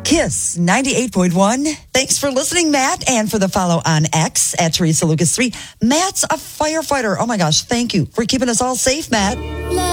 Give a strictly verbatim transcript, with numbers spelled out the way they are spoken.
Kiss ninety-eight point one. Thanks for listening, Matt, and for the follow on X at Teresa Lucas three. Matt's a firefighter. Oh my gosh, thank you for keeping us all safe, Matt.